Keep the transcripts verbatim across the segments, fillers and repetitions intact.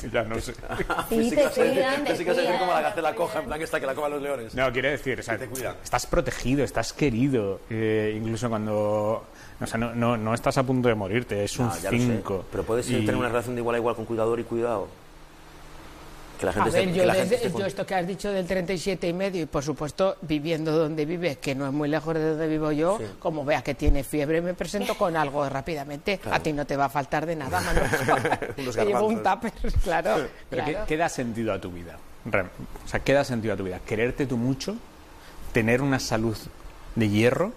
Ya no sé. Sí, te cuidan, te Sí que vas a decir cuidan, como la te gacela coja, en cuidan. plan esta que la coman los leones. No, quiere decir, o sea, te cuidan. estás protegido, estás querido, eh, incluso cuando... O sea, no, no, no estás a punto de morirte, es un No, ya lo sé. cinco. Pero puedes Y- tener una relación de igual a igual con cuidador y cuidado. Que la A gente ver, esté- yo, que la desde- gente esté con- yo esto que has dicho del treinta y siete y medio y por supuesto viviendo donde vives, que no es muy lejos de donde vivo yo, Sí. como vea que tiene fiebre me presento con algo rápidamente. Claro. A ti no te va a faltar de nada, Manuel. Unos Te llevo un garbanzos. tupper, claro. Pero ¿qué, claro. qué da sentido a tu vida? Rem? O sea, ¿qué da sentido a tu vida? ¿Quererte tú mucho? ¿Tener una salud de hierro?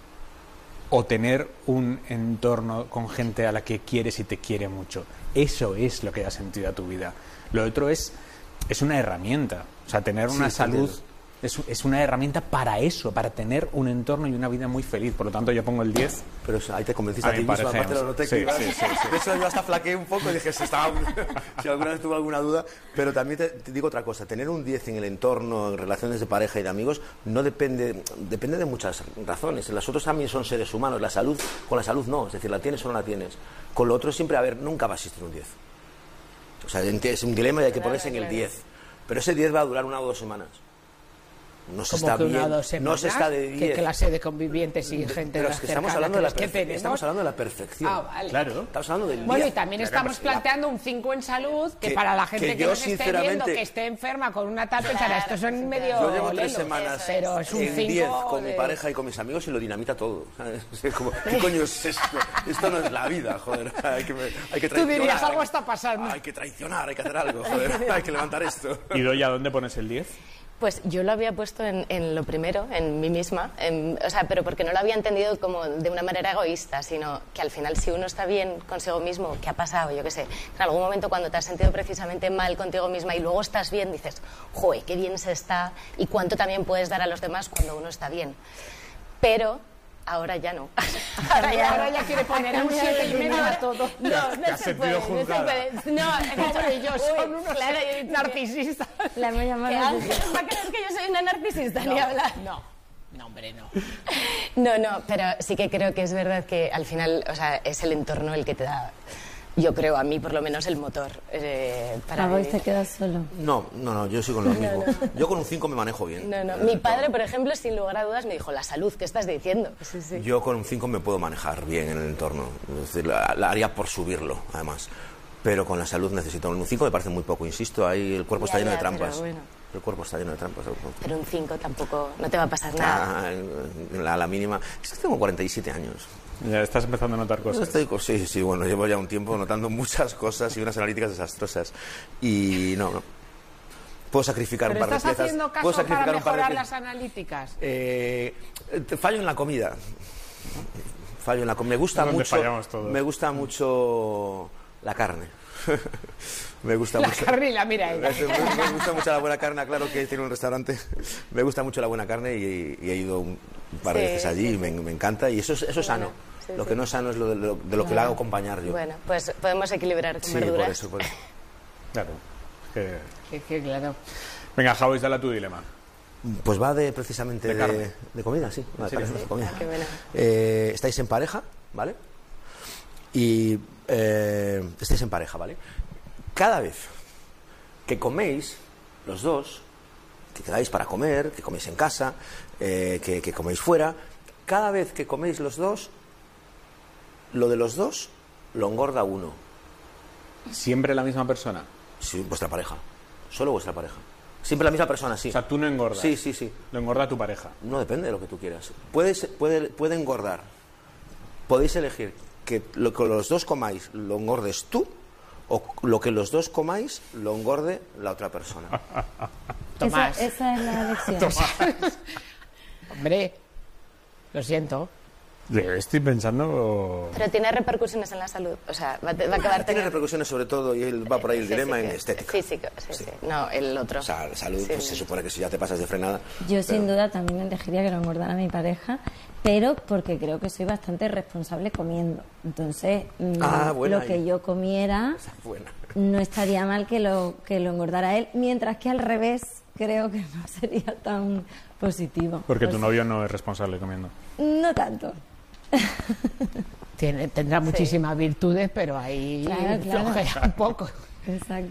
¿O tener un entorno con gente a la que quieres y te quiere mucho? Eso es lo que da sentido a tu vida. Lo otro es, es una herramienta. O sea, tener una Sí, salud entiendo. es, es una herramienta para eso, para tener un entorno y una vida muy feliz. Por lo tanto, yo pongo el diez. Pero o sea, ahí te convenciste A a, mí ti mismo, parece, aparte lo noté sí, que ibas- sí, sí, sí. De hecho, yo hasta flaqueé un poco y dije, si, estaba... si alguna vez tuve alguna duda. Pero también te, te digo otra cosa, tener un diez en el entorno, en relaciones de pareja y de amigos, no depende, depende de muchas razones. Los otros también son seres humanos, la salud, con la salud no, es decir, la tienes o no la tienes. Con lo otro siempre, a ver, nunca va a existir un diez. O sea, es un dilema y hay que ponerse en el diez. Pero ese diez va a durar una o dos semanas. No se Como está que bien, una o dos no se semanas, está de ¿qué diez. clase de convivientes y gente Pero es que estamos cercana hablando de la crees que perfe- tenemos? estamos hablando de la perfección. Ah, vale. Claro. Estamos hablando del Bueno, y diez. también Claro, estamos pues, la- planteando un cinco en salud, que, Que- para la gente que que, yo, nos esté viendo, sinceramente- que esté enferma con una tal, pensará, estos son medio Yo llevo tres lelos, semanas pero es un en cinco diez con de- mi pareja y con mis amigos y lo dinamita todo. ¿sabes? Es como, ¿qué coño es esto? Esto no es la vida, joder. Hay que, hay que Tú traicionar. dirías, algo hay- está pasando. Hay que traicionar, hay que hacer algo, joder. Hay que levantar esto. ¿Y Doya, dónde pones el diez? Pues yo lo había puesto en, en lo primero, en mí misma, en- o sea, pero porque no lo había entendido como de una manera egoísta, sino que al final si uno está bien consigo mismo, ¿qué ha pasado? Yo qué sé, en algún momento cuando te has sentido precisamente mal contigo misma y luego estás bien, dices, joder, qué bien se está y cuánto también puedes dar a los demás cuando uno está bien. Pero ahora ya no. Ahora ya, ahora ya quiere poner un siete y medio a todo. No, no has se sentido puede, no se juzgada. puede. No, Pobre y yo, son unos claro, yo he dicho que- narcisistas. La hemos llamado. Ángel va a creer que yo soy una narcisista, ni hablar. No, no, hombre, no. No, no, pero sí que creo que es verdad que al final, o sea, es el entorno el que te da, yo creo, a mí por lo menos el motor eh, para A vos vivir. te quedas solo. No, no, no, yo soy con lo mismo. Yo con un cinco me manejo bien. No, no. Mi padre, por ejemplo, sin lugar a dudas, me dijo, la salud, ¿qué estás diciendo? Sí, sí. Yo con un cinco me puedo manejar bien en el entorno. Es decir, la, la haría por subirlo, además. Pero con la salud necesito. Un cinco me parece muy poco, insisto. Ahí el cuerpo Ya, está lleno ya, de trampas. pero bueno. El cuerpo está lleno de trampas. Pero un cinco tampoco, no te va a pasar nada. Ah, en la, la mínima. Es que tengo cuarenta y siete años. Ya estás empezando a notar cosas. Estoy con- sí, sí, bueno, llevo ya un tiempo notando muchas cosas y unas analíticas desastrosas. Y no, no. Puedo sacrificar ¿Pero un par de estás piezas. haciendo puedo caso para sacrificar un par de mejorar piezas. las analíticas? Eh, te- fallo en la comida. Fallo en la comida. Me gusta Es donde mucho. fallamos todos. Me gusta mucho la carne. me gusta La mucho. carne y la mira ella. Me, me gusta mucho la buena carne, claro que tiene un restaurante. Me gusta mucho la buena carne y, y he ido un par de Sí, veces allí sí, y me, me encanta. Y eso es, eso es Bueno, sano. sí, lo sí. que no es sano es lo de lo, de lo que le hago acompañar yo. Bueno, pues podemos equilibrar con sí, verduras. por eso. Por eso. Claro. Es que- Que, que claro. Venga, Javi, dale tu dilema. Pues va de precisamente De de, carne. de comida, sí. Va de serio? carne, de comida. Ah, qué bueno. Eh, estáis en pareja, ¿vale? Y eh, estáis en pareja, ¿vale? Cada vez que coméis, los dos, que quedáis para comer, que coméis en casa, eh, que, que coméis fuera, cada vez que coméis los dos, lo de los dos lo engorda uno. ¿Siempre la misma persona? Sí, vuestra pareja. Solo vuestra pareja. Siempre la misma persona, sí. O sea, tú no engordas. Sí, sí, sí. Lo engorda tu pareja. No depende de lo que tú quieras. Puedes, puede, puede engordar. Podéis elegir que lo que los dos comáis lo engordes tú o lo que los dos comáis lo engorde la otra persona. Tomás. Esa, esa es la elección. Hombre, lo siento. Estoy pensando... Pero tiene repercusiones en la salud. O sea, va, a- va a acabar Tiene teniendo... repercusiones sobre todo, y él va por ahí el dilema en Físico, estética. Físico, sí, sí. No, el otro. O sea, salud, Sí, pues sí. se supone que si ya te pasas de frenada. Yo sin pero- duda también elegiría que lo engordara mi pareja, pero porque creo que soy bastante responsable comiendo. Entonces, mm, Ah, buena lo que ahí. yo comiera Buena. no estaría mal que lo, que lo engordara él, mientras que al revés creo que no sería tan positivo. Porque tu Pues, novio no es responsable comiendo. No tanto. Tiene, tendrá muchísimas virtudes, pero ahí Claro, claro. flojea un poco. Exacto.